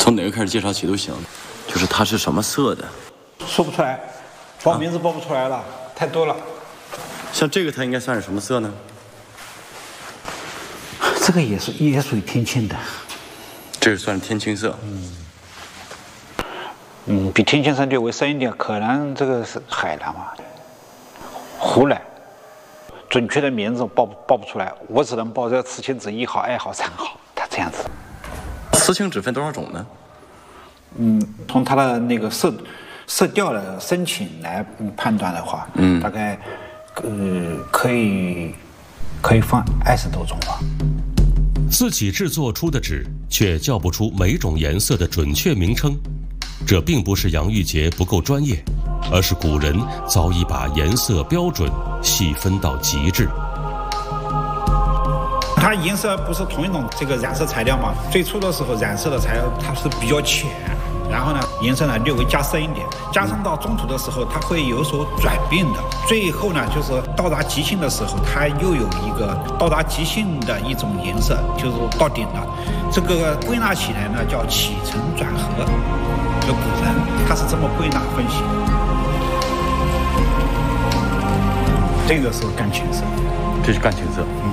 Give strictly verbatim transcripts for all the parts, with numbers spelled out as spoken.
从哪个开始介绍起都行，就是它是什么色的， 说不出来，报名字报不出来了，啊、太多了。 像这个它应该算是什么色呢？ 这个也是也属于天青的， 这个算是天青色。 嗯，嗯，比天青色略微深一点，可能这个是海蓝吧，湖蓝。准确的名字报报不出来，我只能报这个雌青酯一号、二号、三号，它这样子。 雌青酯分多少种呢？ 嗯，从它的那个色色调的深浅来判断的话，嗯，大概呃可以可以放二十多种吧。 自己制作出的纸，却叫不出每种颜色的准确名称，这并不是杨玉杰不够专业，而是古人早已把颜色标准细分到极致。 它颜色不是同一种这个染色材料嘛？最初的时候染色的材料它是比较浅，然后呢颜色呢略微加深一点，加深到中途的时候它会有所转变的。最后呢就是到达极性的时候，它又有一个到达极性的一种颜色，就是到顶了。这个归纳起来呢叫起承转合。就古人他是这么归纳分析的。这个是干青色， 这是干青色， 嗯，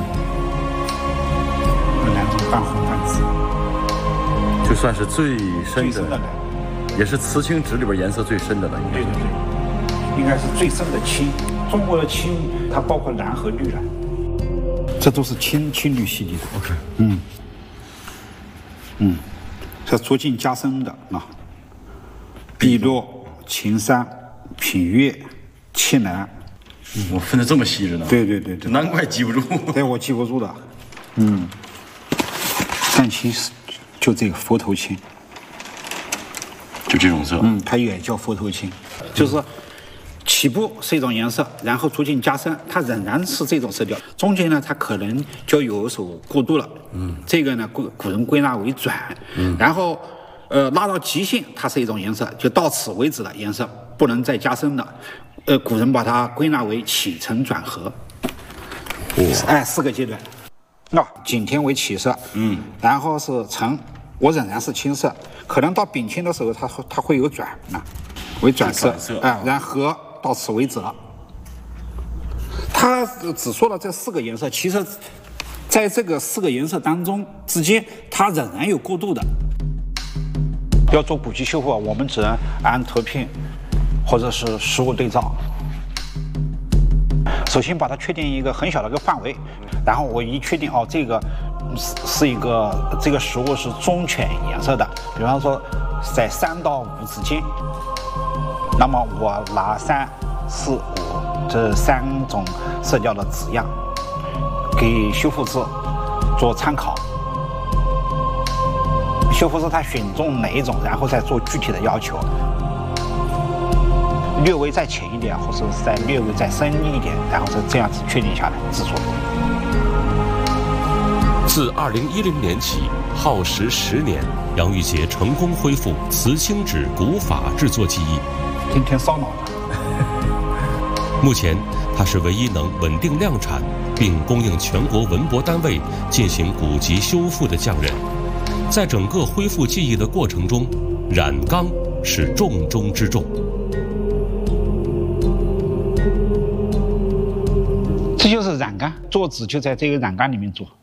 蓝中半红半紫， 就算是最深的， 最深的蓝， 也是雌青酯里边颜色最深的了。 对对对，应该是最深的青。中国的青它包括蓝和绿蓝，这都是青青绿系列的。 OK， 嗯嗯，这逐渐加深的啊。碧落、秦山、品月、青蓝， 嗯，我分得这么细着呢。 对对对对， 难怪记不住。 对，我记不住的。嗯，淡青就这个佛头青， 就这种色。 嗯，它也叫佛头青，就是起步是一种颜色，然后逐渐加深，它仍然是这种色调。中间呢，它可能就有所过渡了。嗯，这个呢，古古人归纳为转。嗯，然后。呃，拉到极性，它是一种颜色，就到此为止的颜色，不能再加深的。呃，古人把它归纳为起承转合，哎，四个阶段。那、哦、景天为起色，嗯，然后是承，我仍然是青色，可能到丙青的时候它，它它会有转啊，为转色，哎、呃，然后合到此为止了。他只说了这四个颜色，其实在这个四个颜色当中之间，它仍然有过渡的。要做古籍修复，我们只能按图片或者是实物对照。首先把它确定一个很小的一个范围，然后我一确定哦，这个是是一个这个实物是中浅颜色的，比方说在三到五之间，那么我拿三、四、五这三种色调的纸样给修复师做参考。修复师他选中哪一种，然后再做具体的要求，略微再浅一点，或者是再略微再深一点，然后是这样子确定下来制作。 自二零一零年起，耗时十年，杨玉杰成功恢复雌青酯古法制作技艺。 天天烧脑的。 目前，他是唯一能稳定量产并供应全国文博单位进行古籍修复的匠人。在整个恢复技艺的过程中，染缸是重中之重。 这就是染缸，做纸就在这个染缸里面做。